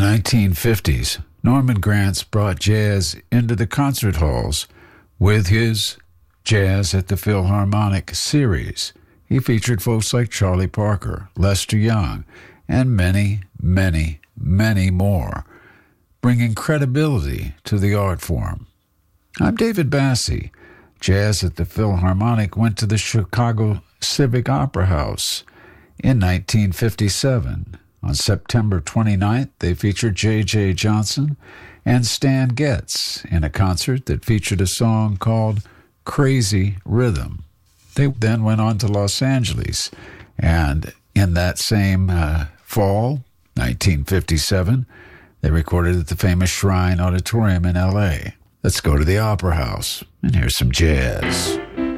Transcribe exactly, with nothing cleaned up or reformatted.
nineteen fifties, Norman Granz brought jazz into the concert halls with his Jazz at the Philharmonic series. He featured folks like Charlie Parker, Lester Young, and many, many, many more, bringing credibility to the art form. I'm David Bassi. Jazz at the Philharmonic went to the Chicago Civic Opera House in nineteen fifty-seven. On September twenty-ninth, they featured J J Johnson and Stan Getz in a concert that featured a song called Crazy Rhythm. They then went on to Los Angeles, and in that same uh, fall, nineteen fifty-seven, they recorded at the famous Shrine Auditorium in L A. Let's go to the Opera House and hear some jazz.